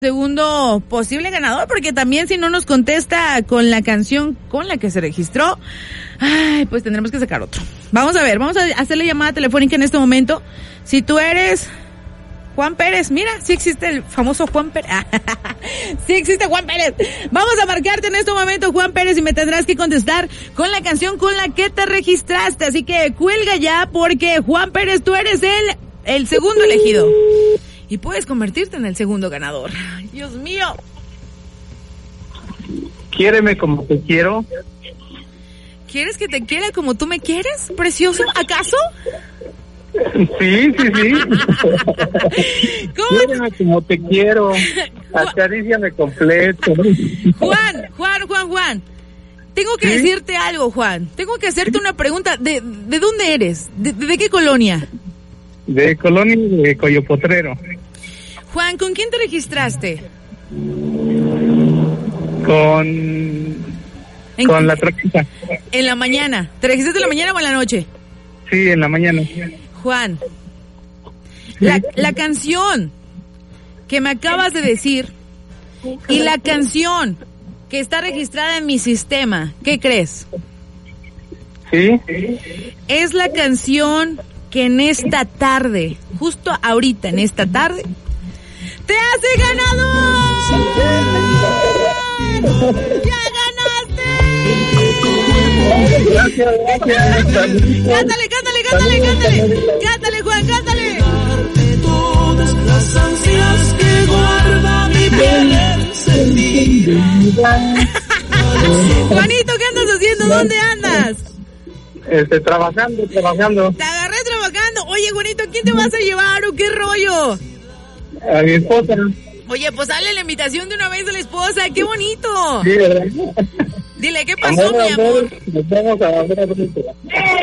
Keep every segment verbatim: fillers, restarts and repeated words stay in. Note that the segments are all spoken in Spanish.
Segundo posible ganador, porque también si no nos contesta con la canción con la que se registró, ay, pues tendremos que sacar otro. Vamos a ver, vamos a hacerle llamada telefónica en este momento. Si tú eres Juan Pérez, mira, sí existe el famoso Juan Pérez. Sí existe Juan Pérez. Vamos a marcarte en este momento, Juan Pérez, y me tendrás que contestar con la canción con la que te registraste. Así que cuelga ya, porque Juan Pérez, tú eres el, el segundo elegido. Y puedes convertirte en el segundo ganador. Dios mío. Quiéreme como te quiero. ¿Quieres que te quiera como tú me quieres, precioso? ¿Acaso? Sí, sí, sí. ¿Cómo? Quiéreme como te quiero. Acaríciame completo. Juan, Juan, Juan, Juan. Tengo que ¿Sí? decirte algo, Juan. Tengo que hacerte una pregunta. ¿De, de dónde eres? ¿De, de qué colonia? De Colonia de Coyopotrero. Juan, ¿con quién te registraste? Con... ¿En con qué? La Troquita. ¿En la mañana? ¿Te registraste en la mañana o en la noche? Sí, en la mañana. Juan, la, la canción que me acabas de decir y la canción que está registrada en mi sistema, ¿qué crees? Sí. Es la canción que en esta tarde, justo ahorita en esta tarde, te hace ganador. ¡Ya ganaste! Gracias, gracias. Cántale, cántale, cántale, cántale. Cántale, Juan, cántale. Todas las ansias que guarda mi piel encendida. Juanito, ¿qué andas haciendo? ¿Dónde andas? Este, trabajando, trabajando. Te agarré trabajando. Oye, Juanito, ¿quién te vas a llevar o qué rollo? A mi esposa. Oye, pues dale la invitación de una vez a la esposa. ¡Qué bonito! Sí, ¿verdad? Dile, ¿qué pasó, amor, mi amor? Nos vamos a ver a película.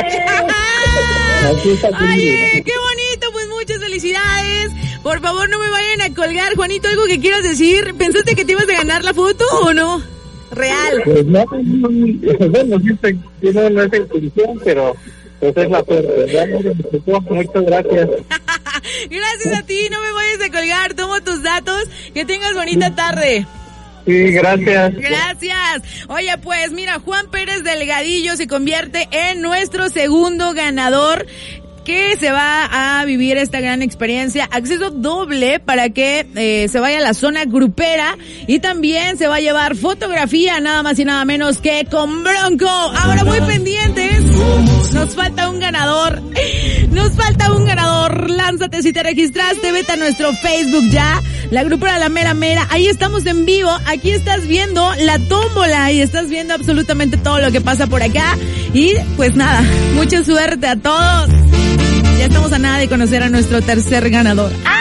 Oye, qué bonito, pues muchas felicidades. Por favor, no me vayan a colgar. Juanito, ¿algo que quieras decir? ¿Pensaste que te ibas a ganar la foto o no? Real. Pues no, no, bueno, sí, no, no es intención, pero pues es la suerte, ¿verdad? Muchas gracias. Gracias a ti, no me vayas a colgar, tomo tus datos, que tengas bonita tarde. Sí, gracias. Gracias. Oye, pues mira, Juan Pérez Delgadillo se convierte en nuestro segundo ganador, que se va a vivir esta gran experiencia, acceso doble para que eh, se vaya a la zona grupera, y también se va a llevar fotografía nada más y nada menos que con Bronco. Ahora muy pendientes, nos falta un ganador, nos falta un ganador. Lánzate, si te registraste, vete a nuestro Facebook ya, la grupera La Mera Mera, ahí estamos en vivo, aquí estás viendo la tómbola y estás viendo absolutamente todo lo que pasa por acá, y pues nada, mucha suerte a todos. Ya estamos a nada de conocer a nuestro tercer ganador. ¡Ah!